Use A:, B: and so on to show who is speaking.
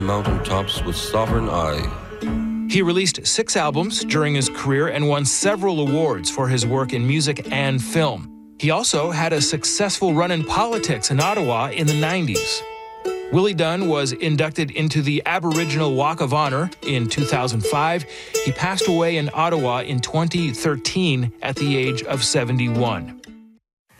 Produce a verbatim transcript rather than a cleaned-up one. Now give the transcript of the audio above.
A: Mountaintops with Sovereign Eye.
B: He released six albums during his career and won several awards for his work in music and film. He also had a successful run in politics in Ottawa in the nineties. Willie Dunn was inducted into the Aboriginal Walk of Honor in two thousand five. He passed away in Ottawa in twenty thirteen at the age of seventy-one.